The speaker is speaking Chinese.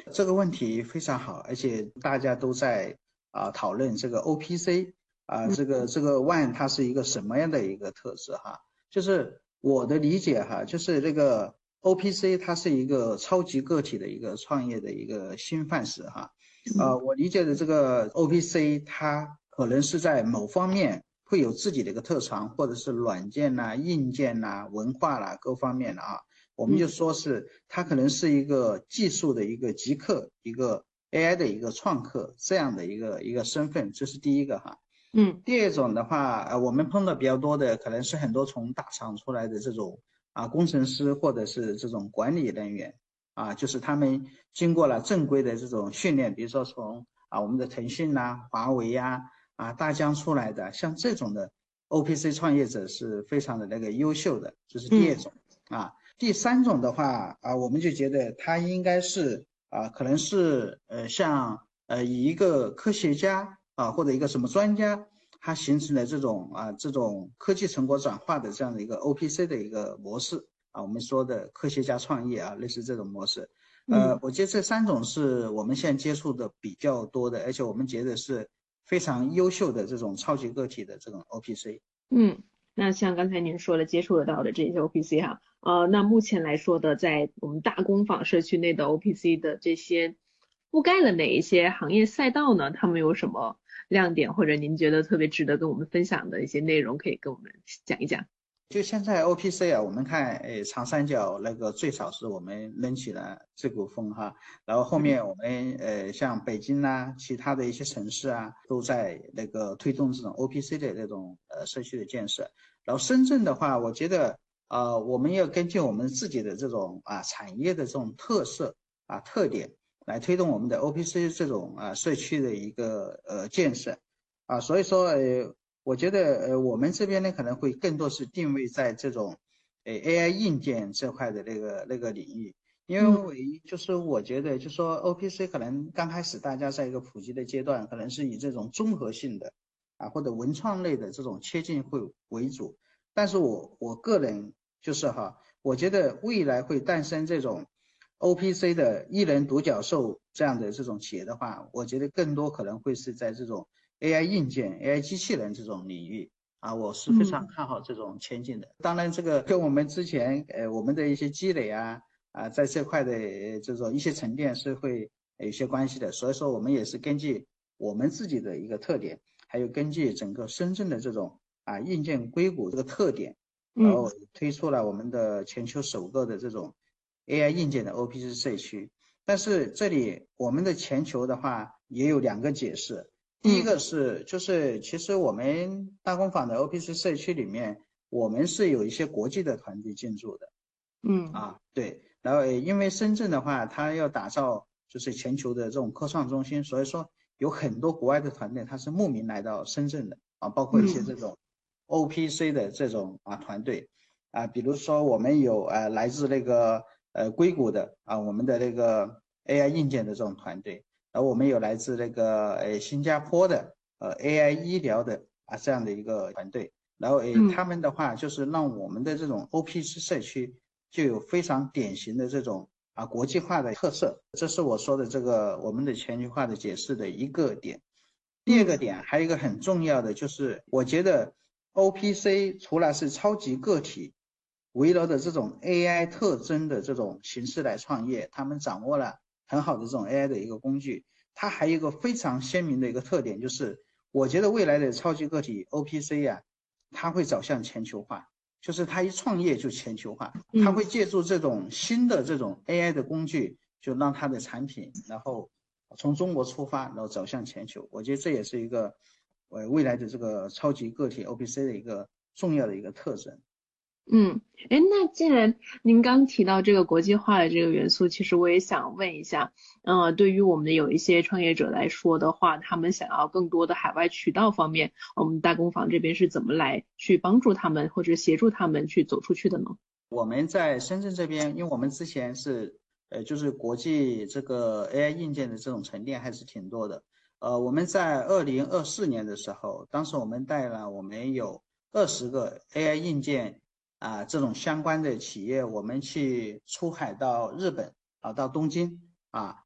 这个问题非常好，而且大家都在讨论这个 OPC 这个 One 它是一个什么样的一个特质哈？就是我的理解哈，就是这个 OPC 它是一个超级个体的一个创业的一个新范式哈。我理解的这个 OPC 它可能是在某方面会有自己的一个特长，或者是软件呐、硬件呐、文化啦各方面的啊。我们就说是它可能是一个技术的一个极客，一个 AI 的一个创客这样的一个身份，这是第一个哈。第二种的话，我们碰到比较多的可能是很多从大厂出来的这种工程师或者是这种管理人员就是他们经过了正规的这种训练，比如说从我们的腾讯呐、华为呀大疆出来的，像这种的 OPC 创业者是非常的那个优秀的，这是第二种第三种的话我们就觉得他应该是可能是像以一个科学家或者一个什么专家，它形成了这种科技成果转化的这样的一个 OPC 的一个模式我们说的科学家创业类似这种模式。我觉得这三种是我们现在接触的比较多的，而且我们觉得是非常优秀的这种超级个体的这种 OPC。 那像刚才您说的接触得到的这些 OPC 哈，那目前来说的，在我们大工坊社区内的 OPC 的这些覆盖了哪一些行业赛道呢？他们有什么亮点，或者您觉得特别值得跟我们分享的一些内容，可以跟我们讲一讲？ 就现在 OPC 我们看，长三角那个最少是我们扔起了这股风哈，然后后面我们像北京其他的一些城市都在那个推动这种 OPC 的那种社区的建设。然后深圳的话，我觉得我们要根据我们自己的这种产业的这种特色特点来推动我们的 OPC 这种社区的一个建设所以说我觉得我们这边呢可能会更多是定位在这种AI 硬件这块的那个领域，因为就是我觉得就说 OPC 可能刚开始大家在一个普及的阶段，可能是以这种综合性的或者文创类的这种切进会为主，但是我个人就是我觉得未来会诞生这种 OPC 的一人独角兽这样的这种企业的话，我觉得更多可能会是在这种 AI 硬件、AI 机器人这种领域我是非常看好这种前景的。当然，这个跟我们之前我们的一些积累在这块的这种一些沉淀是会有些关系的。所以说，我们也是根据我们自己的一个特点，还有根据整个深圳的这种硬件硅谷这个特点，然后推出了我们的全球首个的这种 AI 硬件的 OPC 社区。但是这里我们的全球的话也有两个解释。第一个是，就是其实我们大工坊的 OPC 社区里面，我们是有一些国际的团队进驻的，对。然后因为深圳的话，它要打造就是全球的这种科创中心，所以说有很多国外的团队，它是慕名来到深圳的包括一些这种 OPC 的这种团队比如说我们有来自那个硅谷的我们的那个 AI 硬件的这种团队。然后我们有来自那个新加坡的AI 医疗的这样的一个团队，然后他们的话就是让我们的这种 OPC 社区就有非常典型的这种国际化的特色，这是我说的这个我们的全球化的解释的一个点。第二个点还有一个很重要的就是我觉得 OPC 除了是超级个体围绕着这种 AI 特征的这种形式来创业，他们掌握了很好的这种 AI 的一个工具，它还有一个非常鲜明的一个特点，就是我觉得未来的超级个体 OPC 它会走向全球化，就是它一创业就全球化，它会借助这种新的这种 AI 的工具，就让它的产品然后从中国出发，然后走向全球。我觉得这也是一个未来的这个超级个体 OPC 的一个重要的一个特征。 那既然您刚提到这个国际化的这个元素，其实我也想问一下，对于我们的有一些创业者来说的话，他们想要更多的海外渠道方面，我们大工坊这边是怎么来去帮助他们或者协助他们去走出去的呢？ 我们在深圳这边，因为我们之前是就是国际这个 AI 硬件的这种沉淀还是挺多的。我们在2024年的时候，当时我们带了我们有20个 AI 硬件这种相关的企业，我们去出海到日本到东京